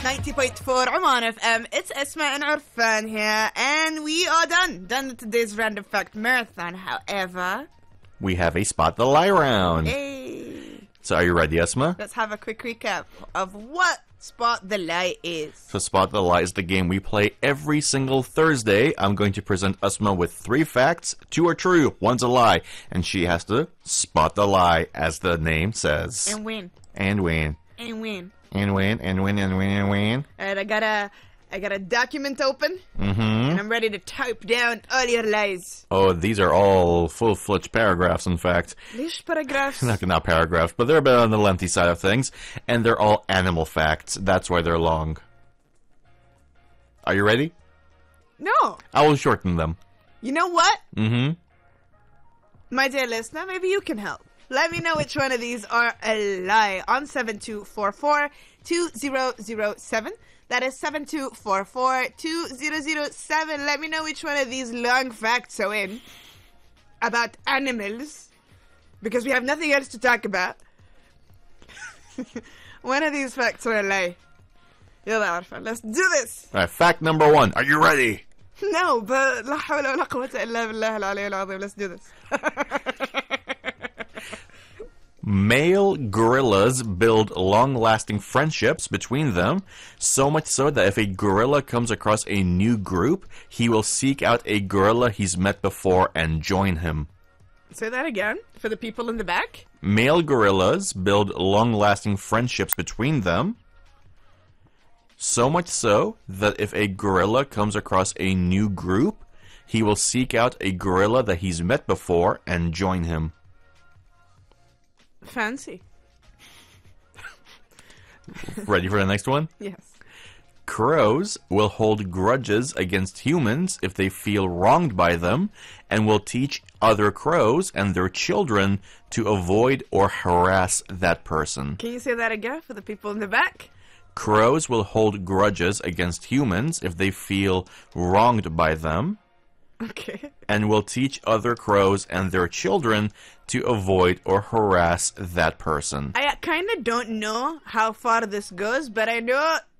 90.4 Oman FM. It's Esma and Arfan here, and we are done with today's Random Fact Marathon. However, we have a Spot the Lie round. hey, So are you ready, Esma? let's have a quick recap of what Spot the Lie is. So Spot the Lie is the game we play every single Thursday. I'm going to present Esma with 3 facts. 2 are true, 1's a lie. And she has to spot the lie, as the name says. And win. And win. And win. And win, and win, and win, and win. Alright, I got a document open, Mm-hmm. and I'm ready to type down all your lies. Oh, these are all full-fledged paragraphs, in fact. These paragraphs. Not paragraphs, but they're a bit on the lengthy side of things. And they're all animal facts. That's why they're long. Are you ready? No. I will shorten them. You know what? Mm-hmm. My dear listener, maybe you can help. Let me know which one of these are a lie on 7244-2007. That is 7244-2007. Let me know which one of these long facts are in about animals, because we have nothing else to talk about. One of these facts are a lie. Yalla Arfan, let's do this. All right, fact number 1. Are you ready? No, but لا حول ولا قوة إلا بالله العلي العظيم. Let's do this. Male gorillas build long-lasting friendships between them, so much so that if a gorilla comes across a new group, he will seek out a gorilla he's met before and join him. Say that again for the people in the back. Male gorillas build long-lasting friendships between them, so much so that if a gorilla comes across a new group, he will seek out a gorilla that he's met before and join him. Fancy. Ready for the next one? Yes. Crows will hold grudges against humans if they feel wronged by them, and will teach other crows and their children to avoid or harass that person. Can you say that again for the people in the back? Crows will hold grudges against humans if they feel wronged by them, Okay. and will teach other crows and their children to avoid or harass that person. I kind of don't know how far this goes, but I know